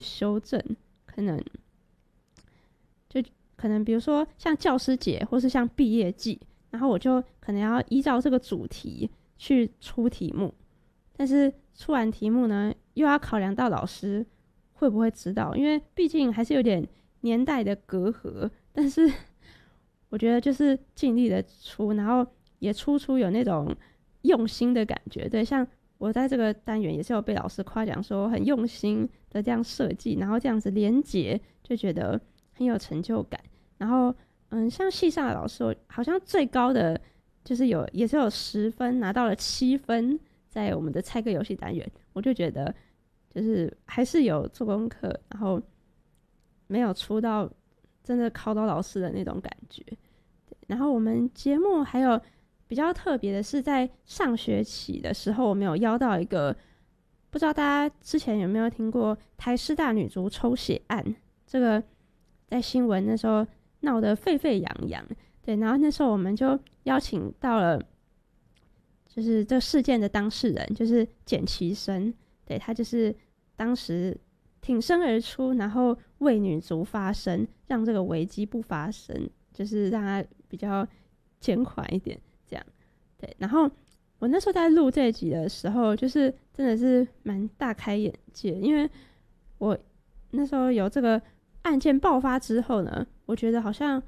修正，可能就可能比如说像教师节或是像毕业季，然后我就可能要依照这个主题去出题目，但是出完题目呢，又要考量到老师会不会知道，因为毕竟还是有点年代的隔阂。但是我觉得就是尽力的出，然后也出有那种用心的感觉。对，像我在这个单元也是有被老师夸奖说很用心的这样设计，然后这样子连结，就觉得很有成就感。然后像系上的老师，好像最高的就是也是有10分，拿到了7分，在我们的猜歌游戏单元，我就觉得就是还是有做功课，然后没有出到真的考到老师的那种感觉。然后我们节目还有比较特别的是，在上学期的时候，我们有邀到一个，不知道大家之前有没有听过台师大女足抽血案，这个在新闻那时候闹得沸沸扬扬。对，然后那时候我们就邀请到了就是这事件的当事人，就是简其生。对，他就是当时挺身而出，然后为女足发声，让这个危机不发生，就是让他比较减缓一点这样。对，然后我那时候在录这一集的时候，就是真的是蛮大开眼界，因为我那时候有这个案件爆发之后呢，我觉得好像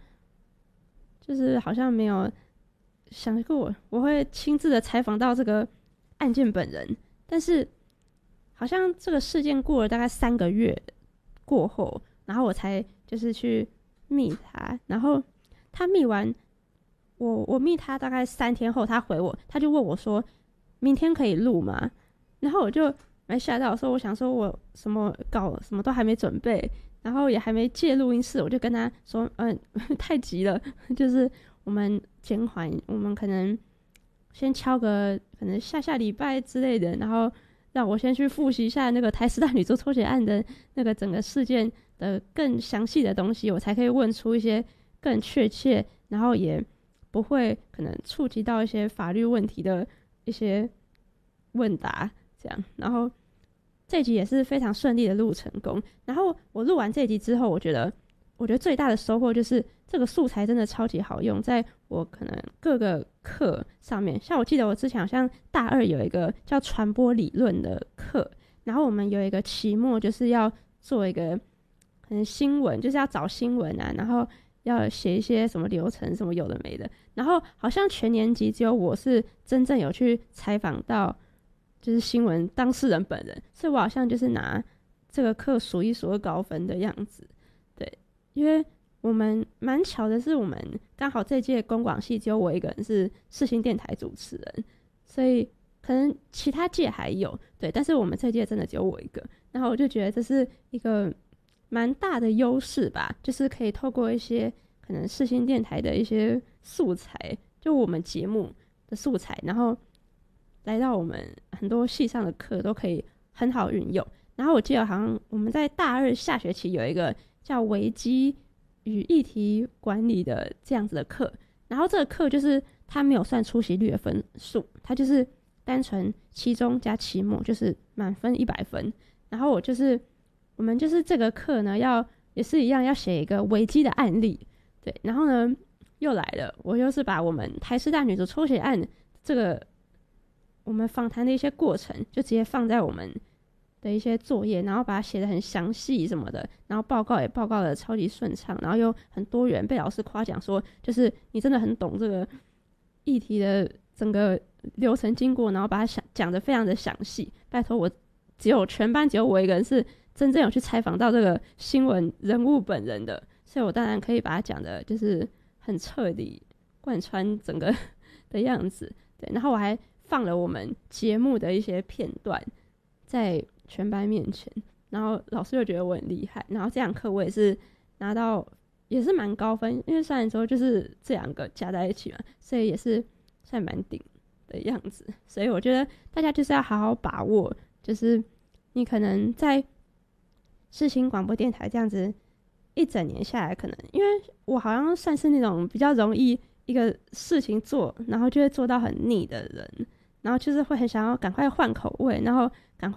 没有想过我会亲自的采访到这个案件本人，但是好像这个事件过了大概3个月过后，然后我才就是去密他，然后他密完我密他大概3天后，他回我，他就问我说明天可以录吗？然后我就蛮吓到，说我想说我什么稿什么都还没准备，然后也还没借录音室，我就跟他说太急了，就是我们减缓，我们可能先敲个可能下礼拜之类的，然后让我先去复习一下那个台师大女足抽血案的那个整个事件的更详细的东西，我才可以问出一些更确切，然后也不会可能触及到一些法律问题的一些问答这样。然后这一集也是非常顺利的录成功。然后我录完这一集之后，我觉得最大的收获就是这个素材真的超级好用，在我可能各个课上面，像我记得我之前好像大2有一个叫传播理论的课，然后我们有一个期末就是要做一个可能新闻，就是要找新闻啊，然后要写一些什么流程什么有的没的，然后好像全年级只有我是真正有去采访到就是新闻当事人本人，所以我好像就是拿这个课数1数2高分的样子。对，因为我们蛮巧的是，我们刚好这届公广系只有我一个人是世新电台主持人，所以可能其他届还有，对，但是我们这届真的只有我一个，然后我就觉得这是一个蛮大的优势吧，就是可以透过一些可能世新电台的一些素材，就我们节目的素材，然后来到我们很多系上的课都可以很好运用。然后我记得好像我们在大2下学期有一个叫危机与议题管理的这样子的课，然后这个课就是它没有算出席率的分数，它就是单纯期中加期末，就是满分100分。然后我们就是这个课呢也是一样要写一个危机的案例。对，然后呢又来了，我就是把我们台师大女足抽血案这个我们访谈的一些过程就直接放在我们的一些作业，然后把它写得很详细什么的，然后报告也报告得超级顺畅，然后又很多元，被老师夸奖说就是你真的很懂这个议题的整个流程经过，然后把它讲得非常的详细。拜托，全班只有我一个人是真正有去采访到这个新闻人物本人的，所以我当然可以把它讲的就是很彻底贯穿整个的样子。对，然后我还放了我们节目的一些片段在全班面前，然后老师就觉得我很厉害，然后这堂课我也是拿到也是蛮高分，因为虽然说就是这2个加在一起嘛，所以也是算蛮顶的样子。所以我觉得大家就是要好好把握，就是你可能在世新广播电台这样子一整年下来，可能因为我好像算是那种比较容易一个事情做然后就会做到很腻的人，然后就是会很想要赶快换口味，然后赶快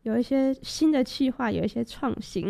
有一些新的企划，有一些创新。